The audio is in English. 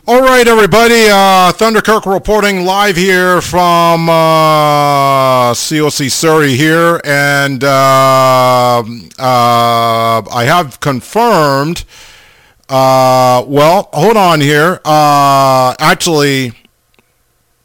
All right, everybody. Thunderkirk reporting live here from COC Surrey here, and I have confirmed. Well, hold on here. Actually,